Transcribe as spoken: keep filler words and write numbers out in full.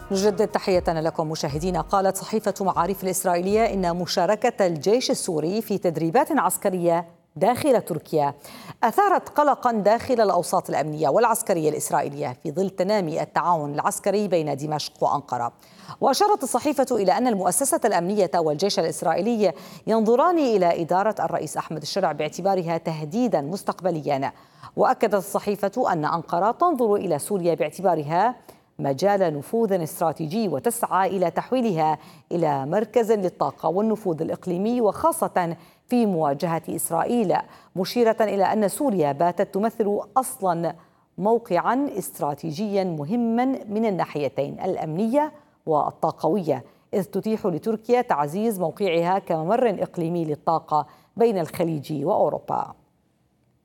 نجدد تحياتنا لكم مشاهدينا. قالت صحيفة معارف الإسرائيلية إن مشاركة الجيش السوري في تدريبات عسكرية داخل تركيا أثارت قلقا داخل الأوساط الأمنية والعسكرية الإسرائيلية في ظل تنامي التعاون العسكري بين دمشق وأنقرة. وأشارت الصحيفة إلى أن المؤسسة الأمنية والجيش الإسرائيلي ينظران إلى إدارة الرئيس أحمد الشرع باعتبارها تهديدا مستقبليا. وأكدت الصحيفة أن أنقرة تنظر إلى سوريا باعتبارها مجال نفوذ استراتيجي وتسعى إلى تحويلها إلى مركز للطاقة والنفوذ الإقليمي وخاصة في مواجهة إسرائيل، مشيرة إلى أن سوريا باتت تمثل أصلا موقعا استراتيجيا مهما من الناحيتين الأمنية والطاقوية، إذ تتيح لتركيا تعزيز موقعها كممر إقليمي للطاقة بين الخليج وأوروبا.